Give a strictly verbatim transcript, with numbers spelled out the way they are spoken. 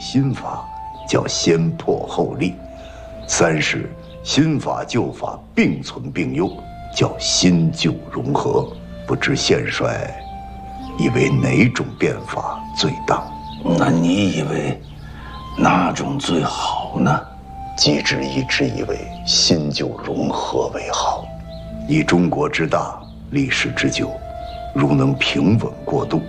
新法，叫先破后立；三是新法旧法并存并优，叫新旧融合。不知现帅以为哪种变法最当？ 那你以为哪种最好呢？ 机智一直以为新旧融合为好。以中国之大，历史之久，如能平稳过渡，